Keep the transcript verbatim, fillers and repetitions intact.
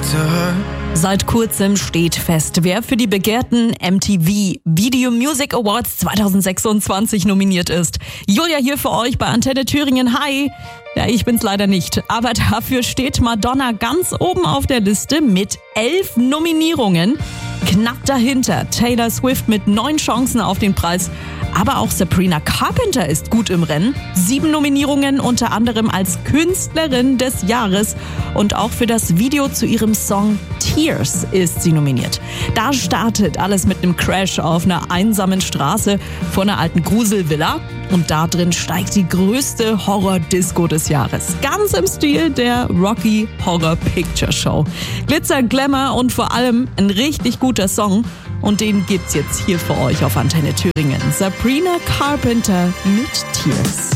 to her. Seit kurzem steht fest, wer für die begehrten M T V Video Music Awards zwanzig sechsundzwanzig nominiert ist. Julia hier für euch bei Antenne Thüringen. Hi! Ja, ich bin's leider nicht, aber dafür steht Madonna ganz oben auf der Liste mit elf Nominierungen. Knapp dahinter Taylor Swift mit neun Chancen auf den Preis. Aber auch Sabrina Carpenter ist gut im Rennen. Sieben Nominierungen, unter anderem als Künstlerin des Jahres. Und auch für das Video zu ihrem Song Tears ist sie nominiert. Da startet alles mit einem Crash auf einer einsamen Straße vor einer alten Gruselvilla. Und da drin steigt die größte Horror-Disco des Jahres. Ganz im Stil der Rocky Horror Picture Show. Glitzer, Glamour und vor allem ein richtig guter Song. Und den gibt's jetzt hier für euch auf Antenne Thüringen. Sabrina Carpenter mit Tears.